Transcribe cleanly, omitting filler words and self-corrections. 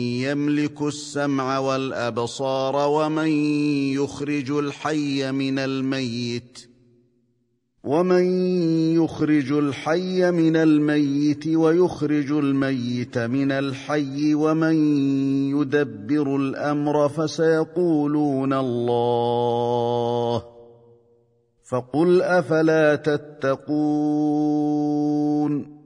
يملك السمع والأبصار ومن يخرج الحي من الميت ويخرج الميت من الحي ومن يدبر الأمر فسيقولون الله فقل أفلا تتقون